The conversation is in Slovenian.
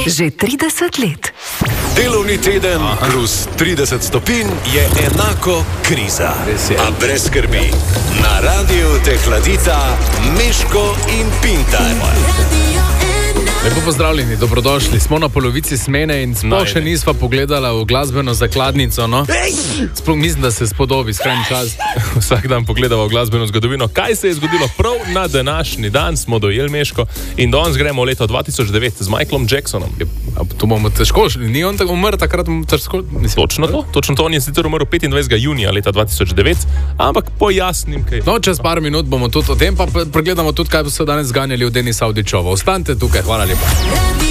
Že 30 let. Delovni teden plus 30 stopinj je enako kriza. A brez skrbi. Na radiju te hladita Meško in Pintar. Lepo pozdravljeni, dobrodošli. Smo na polovici smene in sploh še nisva pogledala v glasbeno zakladnico, no? Mislim, da se spodobi skrajni čas. Vsak dan pogledava v glasbeno zgodovino. Kaj se je zgodilo prav na današnji dan, smo dojeli Meško in danes gremo v leto 2009 z Michaelom Jacksonom. To bomo težko, ni on tako umrl takrat težko? Točno to, on je sicer umrl 25. junija leta 2009, ampak pojasnim kaj. No, čez par minut bomo tudi o tem, pa pregledamo tudi, kaj so danes zganjali v Denis Avdićovo. Ostanite tukaj, hvala lepa.